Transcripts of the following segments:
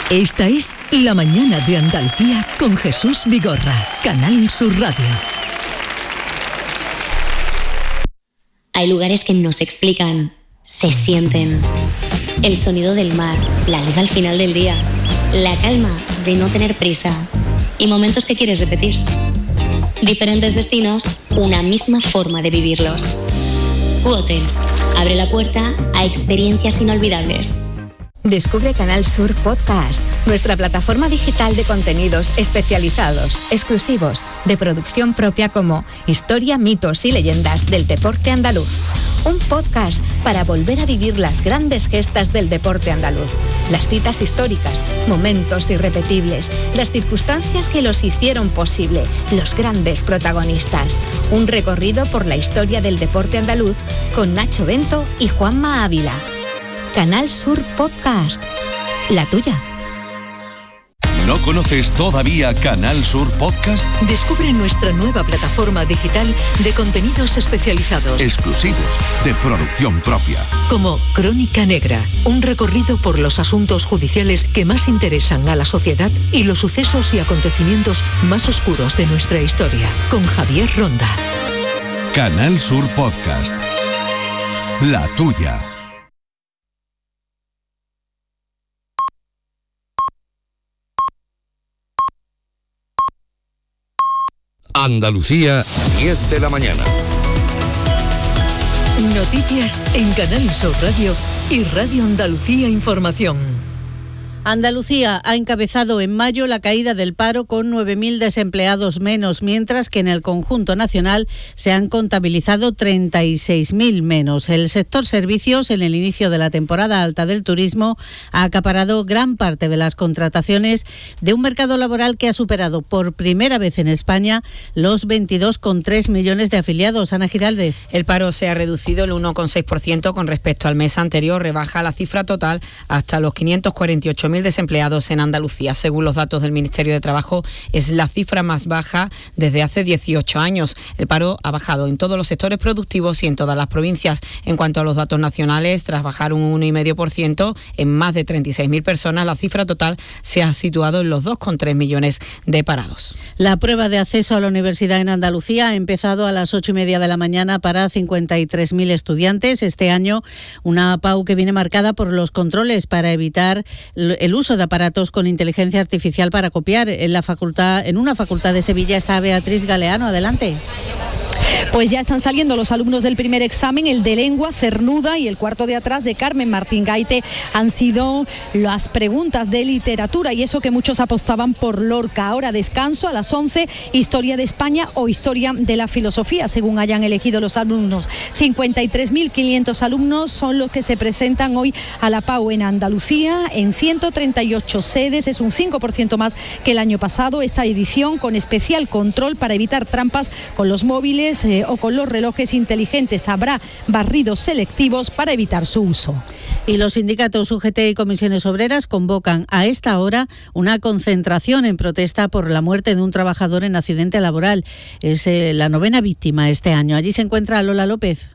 Esta es La Mañana de Andalucía con Jesús Vigorra, Canal Sur Radio. Hay lugares que no se explican, se sienten. El sonido del mar, la luz al final del día, la calma de no tener prisa y momentos que quieres repetir. Diferentes destinos, una misma forma de vivirlos. U-Hotels abre la puerta a experiencias inolvidables. Descubre Canal Sur Podcast, nuestra plataforma digital de contenidos especializados, exclusivos, de producción propia como Historia, mitos y leyendas del deporte andaluz. Un podcast para volver a vivir las grandes gestas del deporte andaluz, las citas históricas, momentos irrepetibles, las circunstancias que los hicieron posible, los grandes protagonistas. Un recorrido por la historia del deporte andaluz con Nacho Bento y Juanma Ávila. Canal Sur Podcast, la tuya. ¿No conoces todavía Canal Sur Podcast? Descubre nuestra nueva plataforma digital de contenidos especializados. Exclusivos, de producción propia. Como Crónica Negra, un recorrido por los asuntos judiciales que más interesan a la sociedad y los sucesos y acontecimientos más oscuros de nuestra historia. Con Javier Ronda. Canal Sur Podcast, la tuya. Andalucía, 10 de la mañana. Noticias en Canal Sur Radio y Radio Andalucía Información. Andalucía ha encabezado en mayo la caída del paro con 9.000 desempleados menos, mientras que en el conjunto nacional se han contabilizado 36.000 menos. El sector servicios, en el inicio de la temporada alta del turismo, ha acaparado gran parte de las contrataciones de un mercado laboral que ha superado por primera vez en España los 22,3 millones de afiliados. Ana Giraldez. El paro se ha reducido el 1,6% con respecto al mes anterior, rebaja la cifra total hasta los 548.000 desempleados en Andalucía. Según los datos del Ministerio de Trabajo, es la cifra más baja desde hace 18 años. El paro ha bajado en todos los sectores productivos y en todas las provincias. En cuanto a los datos nacionales, tras bajar un 1,5% en más de 36.000 personas, la cifra total se ha situado en los 2,3 millones de parados. La prueba de acceso a la universidad en Andalucía ha empezado a las 8:30 de la mañana para 53.000 estudiantes. Este año, una PAU que viene marcada por los controles para evitar el uso de aparatos con inteligencia artificial para copiar. En una facultad de Sevilla está Beatriz Galeano. Adelante. Pues ya están saliendo los alumnos del primer examen, el de lengua, Cernuda, y el cuarto de atrás de Carmen Martín Gaite. Han sido las preguntas de literatura, y eso que muchos apostaban por Lorca. Ahora descanso a las 11, historia de España o historia de la filosofía, según hayan elegido los alumnos. 53.500 alumnos son los que se presentan hoy a la PAU en Andalucía, en 138 sedes. Es un 5% más que el año pasado. Esta edición con especial control para evitar trampas con los móviles o con los relojes inteligentes. Habrá barridos selectivos para evitar su uso. Y los sindicatos UGT y comisiones obreras convocan a esta hora una concentración en protesta por la muerte de un trabajador en accidente laboral. Es la 9ª víctima este año. Allí se encuentra Lola López.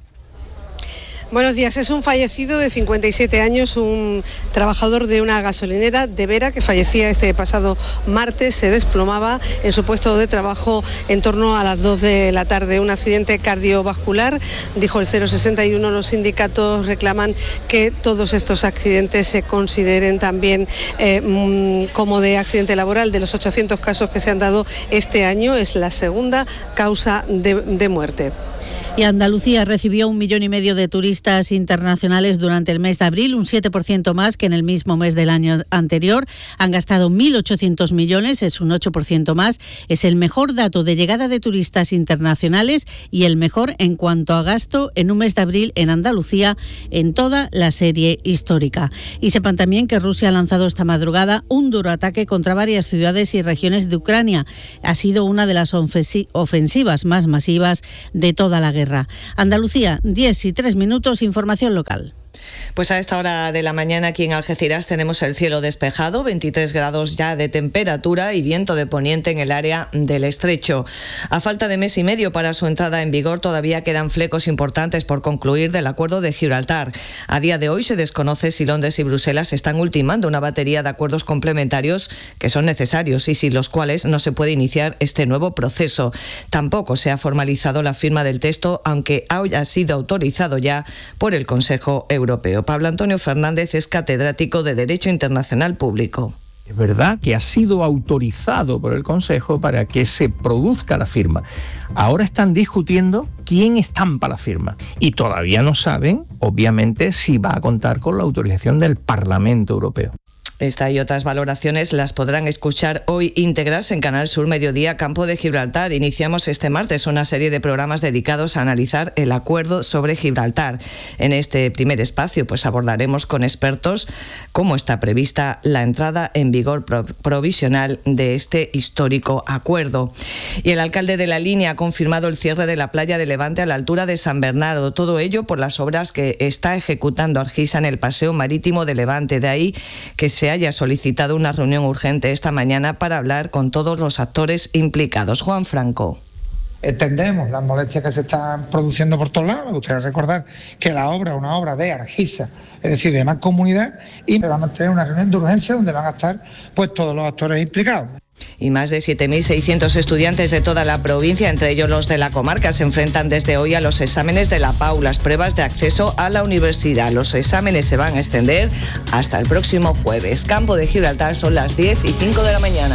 Buenos días. Es un fallecido de 57 años, un trabajador de una gasolinera de Vera que fallecía este pasado martes. Se desplomaba en su puesto de trabajo en torno a las 2 de la tarde. Un accidente cardiovascular, dijo el 061. Los sindicatos reclaman que todos estos accidentes se consideren también como de accidente laboral. De los 800 casos que se han dado este año, es la segunda causa de muerte. Y Andalucía recibió 1,5 millones de turistas internacionales durante el mes de abril, un 7% más que en el mismo mes del año anterior. Han gastado 1.800 millones, es un 8% más. Es el mejor dato de llegada de turistas internacionales y el mejor en cuanto a gasto en un mes de abril en Andalucía en toda la serie histórica. Y sepan también que Rusia ha lanzado esta madrugada un duro ataque contra varias ciudades y regiones de Ucrania. Ha sido una de las ofensivas más masivas de toda la guerra. Andalucía, 10:03, información local. Pues a esta hora de la mañana aquí en Algeciras tenemos el cielo despejado, 23 grados ya de temperatura y viento de poniente en el área del Estrecho. A falta de mes y medio para su entrada en vigor, todavía quedan flecos importantes por concluir del Acuerdo de Gibraltar. A día de hoy se desconoce si Londres y Bruselas están ultimando una batería de acuerdos complementarios que son necesarios y sin los cuales no se puede iniciar este nuevo proceso. Tampoco se ha formalizado la firma del texto, aunque haya sido autorizado ya por el Consejo Europeo. Pablo Antonio Fernández es catedrático de Derecho Internacional Público. Es verdad que ha sido autorizado por el Consejo para que se produzca la firma. Ahora están discutiendo quién estampa la firma y todavía no saben, obviamente, si va a contar con la autorización del Parlamento Europeo. Esta y otras valoraciones las podrán escuchar hoy íntegras en Canal Sur Mediodía Campo de Gibraltar. Iniciamos este martes una serie de programas dedicados a analizar el acuerdo sobre Gibraltar. En este primer espacio pues abordaremos con expertos cómo está prevista la entrada en vigor provisional de este histórico acuerdo. Y el alcalde de La Línea ha confirmado el cierre de la playa de Levante a la altura de San Bernardo. Todo ello por las obras que está ejecutando Argisa en el paseo marítimo de Levante. De ahí que se haya solicitado una reunión urgente esta mañana para hablar con todos los actores implicados. Juan Franco. Entendemos las molestias que se están produciendo por todos lados. Me gustaría recordar que la obra es una obra de Argisa, es decir, de Mancomunidad, y vamos a tener una reunión de urgencia donde van a estar pues todos los actores implicados. Y más de 7.600 estudiantes de toda la provincia, entre ellos los de la comarca, se enfrentan desde hoy a los exámenes de la PAU, las pruebas de acceso a la universidad. Los exámenes se van a extender hasta el próximo jueves. Campo de Gibraltar, son las 10:05 de la mañana.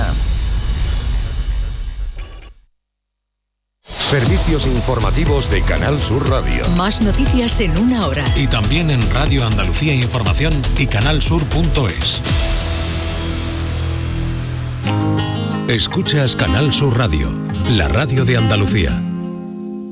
Servicios informativos de Canal Sur Radio. Más noticias en una hora. Y también en Radio Andalucía Información y canalsur.es. Escuchas Canal Sur Radio, la radio de Andalucía.